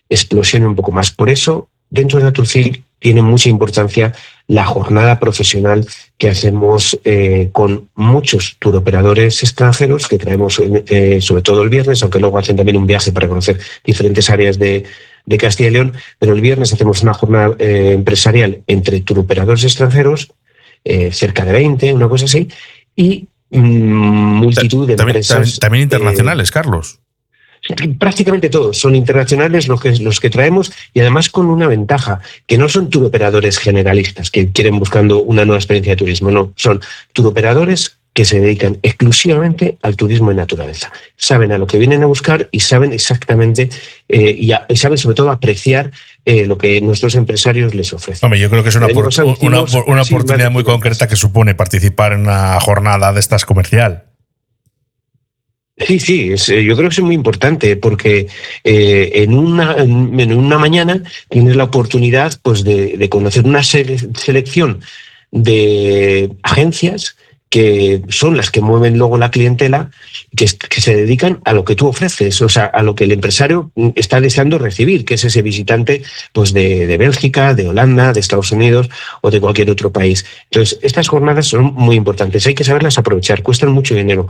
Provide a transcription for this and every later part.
explosione un poco más. Por eso, dentro de Naturfil tiene mucha importancia la jornada profesional que hacemos con muchos turoperadores extranjeros que traemos sobre todo el viernes, aunque luego hacen también un viaje para conocer diferentes áreas de Castilla y León, pero el viernes hacemos una jornada empresarial entre turoperadores extranjeros, cerca de 20, una cosa así, y multitud de empresas. También internacionales, Carlos. Prácticamente todos son internacionales los que traemos, y además con una ventaja, que no son turoperadores generalistas que quieren buscando una nueva experiencia de turismo, no, son turoperadores que se dedican exclusivamente al turismo de naturaleza. Saben a lo que vienen a buscar y saben exactamente y saben sobre todo apreciar lo que nuestros empresarios les ofrecen. Hombre, yo creo que es una oportunidad muy concreta que supone participar en una jornada de estas comercial. Sí, yo creo que es muy importante porque en una mañana tienes la oportunidad pues, de conocer una selección de agencias que son las que mueven luego la clientela, que se dedican a lo que tú ofreces, o sea, a lo que el empresario está deseando recibir, que es ese visitante pues de Bélgica, de Holanda, de Estados Unidos o de cualquier otro país. Entonces, estas jornadas son muy importantes, hay que saberlas aprovechar, cuestan mucho dinero,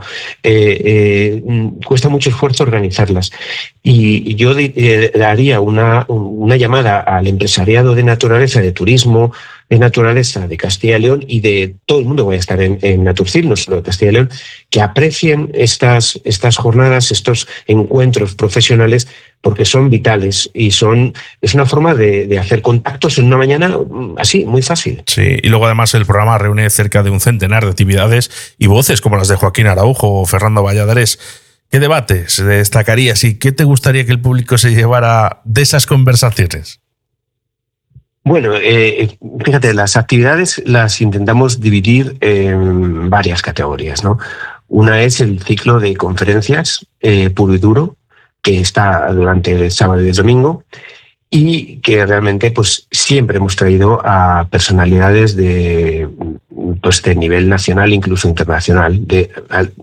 cuesta mucho esfuerzo organizarlas. Y yo daría una llamada al empresariado de naturaleza, de turismo, de naturaleza de Castilla y León y de todo el mundo que vaya a estar en Naturfil, no solo de Castilla y León, que aprecien estas jornadas, estos encuentros profesionales, porque son vitales y es una forma de hacer contactos en una mañana así, muy fácil. Sí, y luego además el programa reúne cerca de un centenar de actividades y voces como las de Joaquín Araujo o Fernando Valladares. ¿Qué debates destacarías y qué te gustaría que el público se llevara de esas conversaciones? Bueno, fíjate, las actividades las intentamos dividir en varias categorías, ¿no? Una es el ciclo de conferencias puro y duro, que está durante el sábado y el domingo, y que realmente pues siempre hemos traído a personalidades de nivel nacional, incluso internacional, de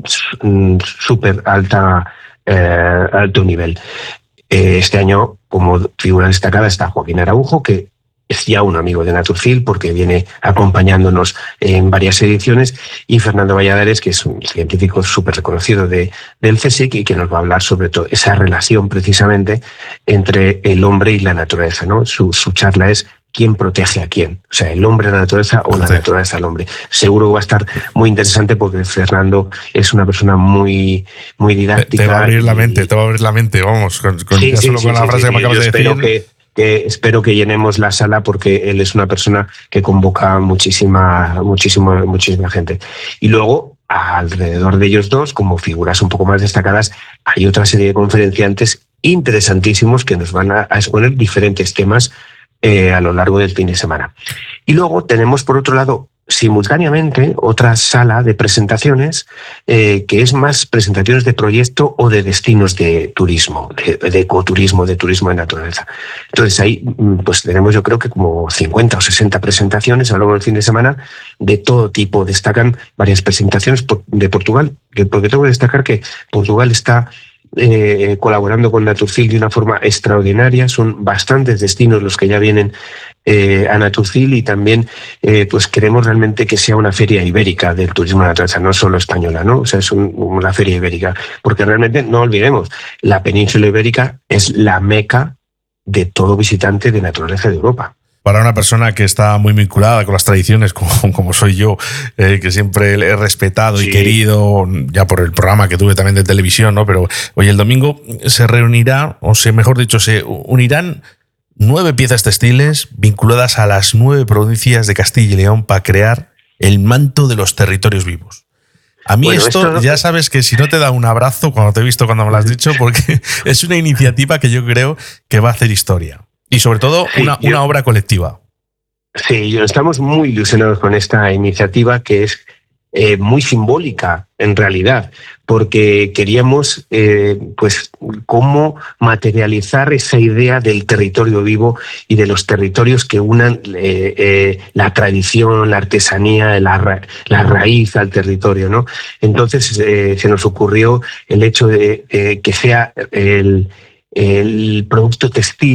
súper alto nivel. Este año, como figura destacada, está Joaquín Araujo, que es ya un amigo de Naturfil porque viene acompañándonos en varias ediciones, y Fernando Valladares, que es un científico súper reconocido del CSIC y que nos va a hablar sobre todo esa relación precisamente entre el hombre y la naturaleza, ¿no? Su charla es ¿quién protege a quién? O sea, el hombre a la naturaleza o la naturaleza al hombre. Seguro que va a estar muy interesante porque Fernando es una persona muy, muy didáctica. Te va a abrir la mente, vamos, con la frase que me acabas de decir. Espero que llenemos la sala porque él es una persona que convoca muchísima gente. Y luego, alrededor de ellos dos, como figuras un poco más destacadas, hay otra serie de conferenciantes interesantísimos que nos van a exponer diferentes temas a lo largo del fin de semana. Y luego tenemos, por otro lado, simultáneamente otra sala de presentaciones que es más presentaciones de proyecto o de destinos de turismo, de ecoturismo, de turismo de naturaleza. Entonces ahí pues tenemos yo creo que como 50 o 60 presentaciones a lo largo del fin de semana de todo tipo. Destacan varias presentaciones de Portugal, porque tengo que destacar que Portugal está colaborando con Naturfil de una forma extraordinaria. Son bastantes destinos los que ya vienen a Naturfil, y también pues queremos realmente que sea una feria ibérica del turismo de naturaleza, no solo española, ¿no? O sea, es una feria ibérica, porque realmente no olvidemos, la península ibérica es la meca de todo visitante de naturaleza de Europa. Para una persona que está muy vinculada con las tradiciones, como soy yo, que siempre le he respetado y querido, ya por el programa que tuve también de televisión, ¿no? Pero hoy el domingo se reunirá, mejor dicho, se unirán 9 piezas textiles vinculadas a las 9 provincias de Castilla y León para crear el manto de los territorios vivos. A mí esto ya sabes que si no te da un abrazo cuando te he visto, cuando me lo has dicho, porque es una iniciativa que yo creo que va a hacer historia. Y sobre todo una obra colectiva. Sí, estamos muy ilusionados con esta iniciativa, que es muy simbólica en realidad, porque queríamos pues cómo materializar esa idea del territorio vivo y de los territorios que unan la tradición, la artesanía, la raíz al territorio, ¿no? Entonces se nos ocurrió el hecho de que sea el producto textil